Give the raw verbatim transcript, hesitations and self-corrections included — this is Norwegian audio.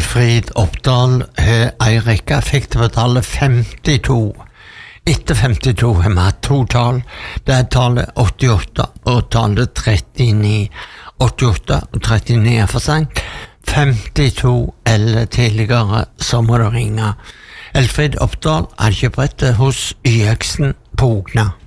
Elfrid Oppdal har ei rekke fikk til å betale femtito. Etter femtito har vi hatt to tall. Det er tallet åttiåtte og tallet trettini. åttiåtte og trettini er for sent. femtito eller tidligere, så må du ringe. Elfrid Oppdal er kjøprettet hos Y X-en på Ogna.